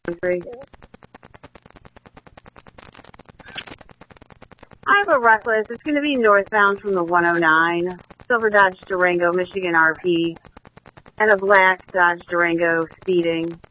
3. I have a Reckless. It's going to be northbound from the 109. Silver Dodge Durango, Michigan RP. And a black Dodge Durango speeding.